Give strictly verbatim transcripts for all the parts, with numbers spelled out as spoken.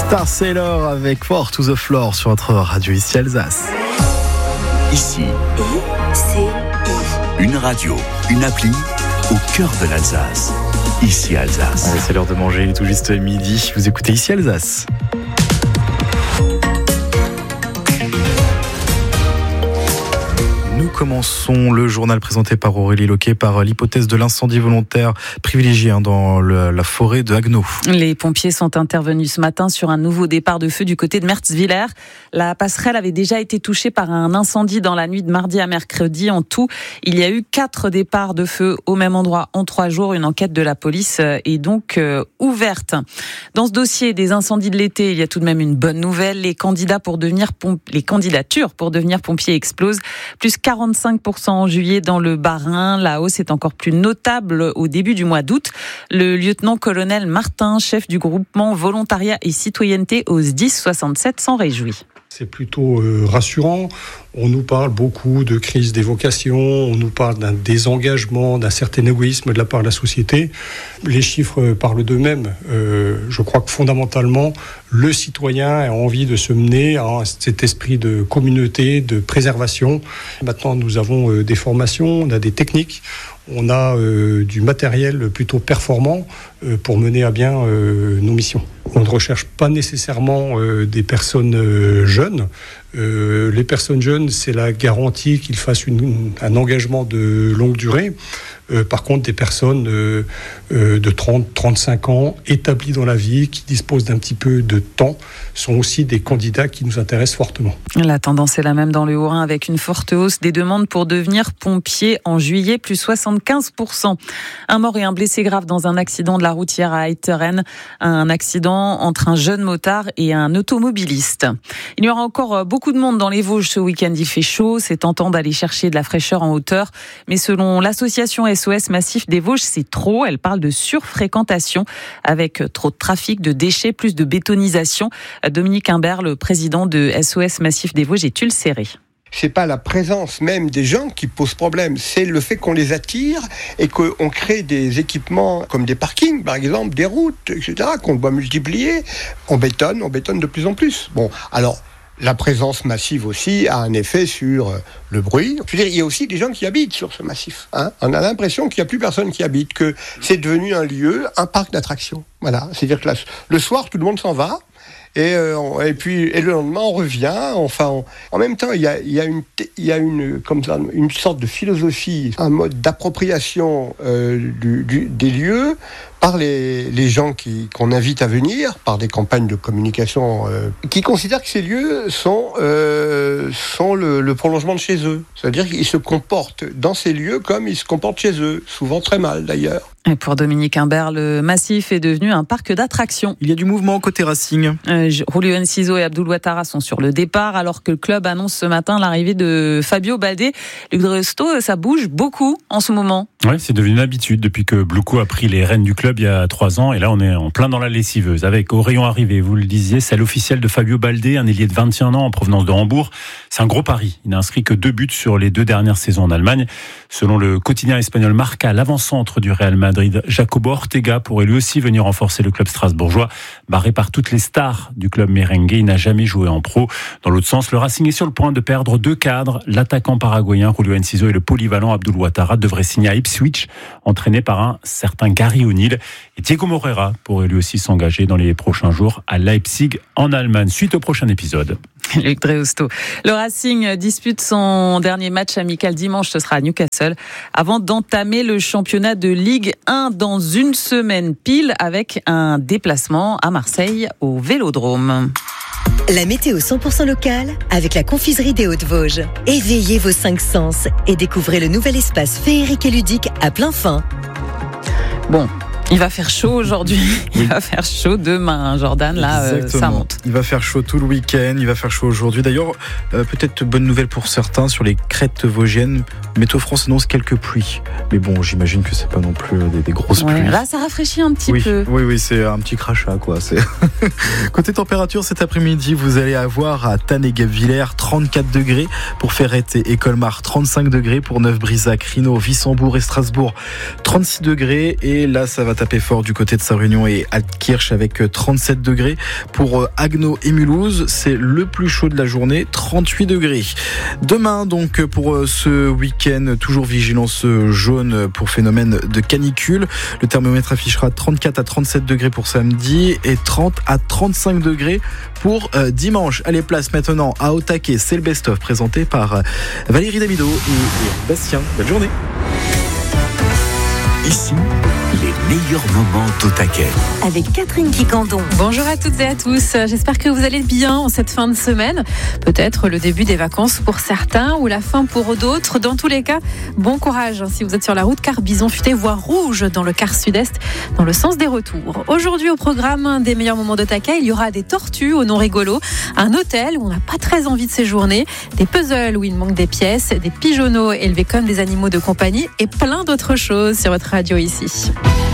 Star Sailor avec Four to the Floor sur notre radio ici Alsace. Ici, une radio, une appli au cœur de l'Alsace. Ici Alsace. Allez, c'est l'heure de manger, il est tout juste midi. Vous écoutez ici Alsace. Nous commençons le journal présenté par Aurélie Loquet par l'hypothèse de l'incendie volontaire privilégié dans le, la forêt de Haguenau. Les pompiers sont intervenus ce matin sur un nouveau départ de feu du côté de Merzwiller. La passerelle avait déjà été touchée par un incendie dans la nuit de mardi à mercredi. En tout, il y a eu quatre départs de feu au même endroit en trois jours. Une enquête de la police est donc euh, ouverte. Dans ce dossier des incendies de l'été, il y a tout de même une bonne nouvelle. Les candidats pour devenir pomp- les candidatures pour devenir pompiers explosent. Plus quarante-cinq pour cent en juillet dans le Bas-Rhin. La hausse est encore plus notable au début du mois d'août. Le lieutenant-colonel Martin, chef du groupement volontariat et citoyenneté au S D I S soixante-sept, s'en réjouit. C'est plutôt euh, rassurant. On nous parle beaucoup de crise des vocations, on nous parle d'un désengagement, d'un certain égoïsme de la part de la société. Les chiffres parlent d'eux-mêmes. Euh, je crois que fondamentalement, le citoyen a envie de se mener à cet esprit de communauté, de préservation. Maintenant, nous avons euh, des formations, on a des techniques, on a euh, du matériel plutôt performant euh, pour mener à bien euh, nos missions. On ne recherche pas nécessairement euh, des personnes euh, jeunes. Euh, les personnes jeunes, c'est la garantie qu'ils fassent une, un engagement de longue durée. Euh, par contre, des personnes euh, euh, de trente à trente-cinq ans, établies dans la vie, qui disposent d'un petit peu de temps, sont aussi des candidats qui nous intéressent fortement. La tendance est la même dans le Haut-Rhin, avec une forte hausse des demandes pour devenir pompier en juillet, plus soixante-quinze pour cent. Un mort et un blessé grave dans un accident de la route hier à Eiteren. Un accident entre un jeune motard et un automobiliste. Il y aura encore beaucoup de monde dans les Vosges ce week-end. Il fait chaud, c'est tentant d'aller chercher de la fraîcheur en hauteur. Mais selon l'association S O S Massif des Vosges, c'est trop. Elle parle de surfréquentation avec trop de trafic, de déchets, plus de bétonisation. Dominique Imbert, le président de S O S Massif des Vosges, est ulcéré. C'est pas la présence même des gens qui pose problème, c'est le fait qu'on les attire et qu'on crée des équipements comme des parkings, par exemple, des routes, et cetera, qu'on doit multiplier. On bétonne, on bétonne de plus en plus. Bon, alors, la présence massive aussi a un effet sur le bruit. Je veux dire, il y a aussi des gens qui habitent sur ce massif. Hein. On a l'impression qu'il n'y a plus personne qui habite, que c'est devenu un lieu, un parc d'attractions. Voilà, c'est-à-dire que là, le soir, tout le monde s'en va. Et, euh, et puis et le lendemain on revient. Enfin, on, en même temps, il y a, il y a une, il y a une, comme ça, une sorte de philosophie, un mode d'appropriation euh, du, du, des lieux par les, les gens qui, qu'on invite à venir, par des campagnes de communication, euh, qui considèrent que ces lieux sont, euh, sont le, le prolongement de chez eux. C'est-à-dire qu'ils se comportent dans ces lieux comme ils se comportent chez eux, souvent très mal d'ailleurs. Et pour Dominique Imbert, le massif est devenu un parc d'attractions. Il y a du mouvement côté Racing. Euh, Julio Enciso et Abdoul Ouattara sont sur le départ, alors que le club annonce ce matin l'arrivée de Fabio Baldé. Luc Dresto, ça bouge beaucoup en ce moment. Oui, c'est devenu une habitude depuis que Blouko a pris les rênes du club il y a trois ans. Et là, on est en plein dans la lessiveuse. Avec au rayon arrivé, vous le disiez, celle officielle de Fabio Baldé, un ailier de vingt et un ans en provenance de Hambourg. C'est un gros pari. Il n'a inscrit que deux buts sur les deux dernières saisons en Allemagne. Selon le quotidien espagnol Marca, l'avant-centre du Real Madrid, Jacobo Ortega, pourrait lui aussi venir renforcer le club strasbourgeois. Barré par toutes les stars du club merengue, il n'a jamais joué en pro. Dans l'autre sens, le Racing est sur le point de perdre deux cadres. L'attaquant paraguayen Julio Enciso et le polyvalent Abdoul Ouattara devraient signer à Ipswich, entraîné par un certain Gary O'Neill. Et Diego Moreira pourrait lui aussi s'engager dans les prochains jours à Leipzig en Allemagne. Suite au prochain épisode. Luc Dreosto. Le Racing dispute son dernier match amical dimanche, ce sera à Newcastle, avant d'entamer le championnat de Ligue un dans une semaine pile, avec un déplacement à Marseille au Vélodrome. La météo cent pour cent locale avec la confiserie des Hauts-de-Vosges. Éveillez vos cinq sens et découvrez le nouvel espace féerique et ludique à plein fin. Bon, il va faire chaud aujourd'hui, il va faire chaud demain, Jordan, là, euh, ça monte. Il va faire chaud tout le week-end, il va faire chaud aujourd'hui. D'ailleurs, euh, peut-être bonne nouvelle pour certains sur les crêtes vosgiennes. Météo France annonce quelques pluies. Mais bon, j'imagine que c'est pas non plus des, des grosses ouais, pluies. Là, ça rafraîchit un petit oui, peu. Oui, oui, c'est un petit crachat, quoi. C'est... Côté température, cet après-midi, vous allez avoir à Tann-et-Guebwiller trente-quatre degrés, pour Ferrette et Colmar trente-cinq degrés, pour Neuf-Brisach, Rhino, Wissembourg et Strasbourg trente-six degrés. Et là, ça va taper fort du côté de Sarre-Union et Altkirch avec trente-sept degrés. Pour Haguenau et Mulhouse, c'est le plus chaud de la journée, trente-huit degrés. Demain, donc, pour ce week-end, toujours vigilance jaune pour phénomène de canicule. Le thermomètre affichera trente-quatre à trente-sept degrés pour samedi et trente à trente-cinq degrés pour euh, dimanche. Allez, place maintenant à Au Taquet. C'est le best-of présenté par euh, Valérie Damido et Bastien. Belle journée. Ici, les meilleurs moments d'Au Taquet. Avec Catherine Quicandon. Bonjour à toutes et à tous. J'espère que vous allez bien en cette fin de semaine. Peut-être le début des vacances pour certains ou la fin pour d'autres. Dans tous les cas, bon courage si vous êtes sur la route, car bison futé voie rouge dans le quart sud-est dans le sens des retours. Aujourd'hui au programme des meilleurs moments d'Au Taquet, il y aura des tortues au nom rigolo, un hôtel où on n'a pas très envie de séjourner, des puzzles où il manque des pièces, des pigeonneaux élevés comme des animaux de compagnie et plein d'autres choses sur votre radio ici.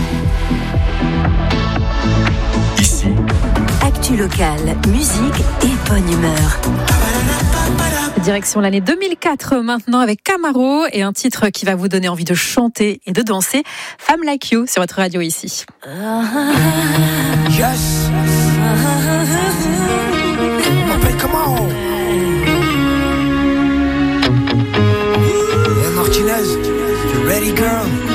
Ici, Actu locale, musique et bonne humeur. Direction l'année deux mille quatre maintenant avec Camaro et un titre qui va vous donner envie de chanter et de danser, Femme Like You sur votre radio ici. Yes. Appelle Camaro. Hey Martinez, you ready girl?